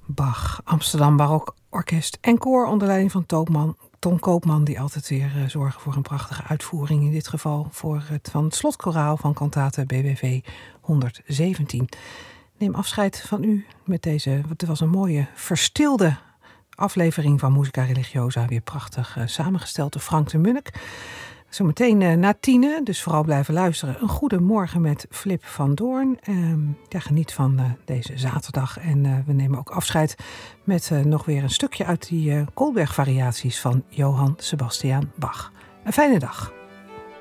Bach, Amsterdam Barok Orkest en koor onder leiding van Ton Koopman, die altijd weer zorgen voor een prachtige uitvoering. In dit geval van het slotkoraal van kantate BWV 117. Neem afscheid van u met deze. Het was een mooie verstilde aflevering van Musica Religiosa. Weer prachtig samengesteld door Frank de Munnik. Zometeen na 10, dus vooral blijven luisteren. Een goede morgen met Flip van Doorn. Geniet van deze zaterdag. En we nemen ook afscheid met nog weer een stukje uit die Kohlberg-variaties van Johann Sebastian Bach. Een fijne dag.